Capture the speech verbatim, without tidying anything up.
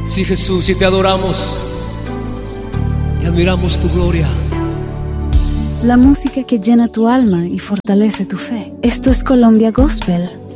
Sí, Jesús, y te adoramos y admiramos tu gloria. La música que llena tu alma y fortalece tu fe. Esto es Colombia Gospel.